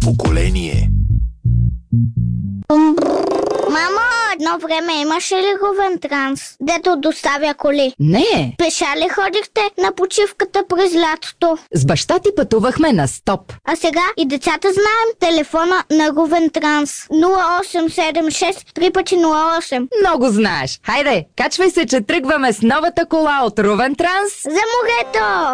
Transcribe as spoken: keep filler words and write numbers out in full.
поколение. Мамо, едно време имаше ли Ровен Транс, дето доставя коли? Не, Пеша ли ходихте на почивката през лятото? с баща ти пътувахме на стоп. А сега и децата знаем телефона на Ровен Транс. нула осем седем шест три пъти нула осем. Много знаеш. Хайде, качвай се, че тръгваме с новата кола от Ровен Транс. За морето!